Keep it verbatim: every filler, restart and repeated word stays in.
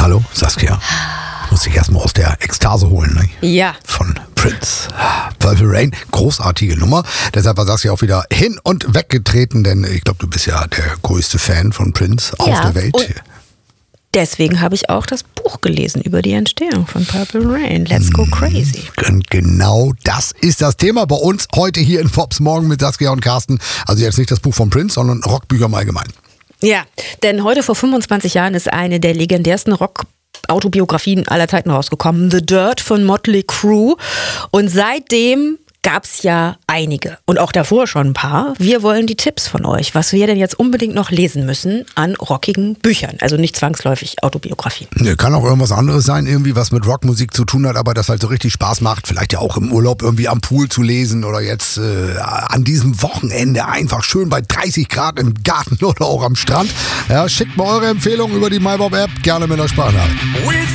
Hallo, Saskia. Muss ich erstmal aus der Ekstase holen, ne? Ja. Von Prince. Purple Rain, großartige Nummer. Deshalb war Saskia auch wieder hin und weggetreten, denn ich glaube, du bist ja der größte Fan von Prince auf Ja, der Welt. und deswegen habe ich auch das Buch gelesen über die Entstehung von Purple Rain. Let's go crazy. Und genau das ist das Thema bei uns heute hier in Pops Morgen mit Saskia und Carsten. Also jetzt nicht das Buch von Prince, sondern Rockbücher im Allgemeinen. Ja, denn heute vor fünfundzwanzig Jahren ist eine der legendärsten Rock Autobiografien aller Zeiten rausgekommen, The Dirt von Motley Crue. Und seitdem gab es ja einige und auch davor schon ein paar. Wir wollen die Tipps von euch, was wir denn jetzt unbedingt noch lesen müssen an rockigen Büchern. Also nicht zwangsläufig Autobiografien. Ne, kann auch irgendwas anderes sein, irgendwie was mit Rockmusik zu tun hat, aber das halt so richtig Spaß macht. Vielleicht ja auch im Urlaub irgendwie am Pool zu lesen oder jetzt äh, an diesem Wochenende einfach schön bei dreißig Grad im Garten oder auch am Strand. Ja, schickt mal eure Empfehlungen über die MyBob-App, gerne mit der Sprachnachricht.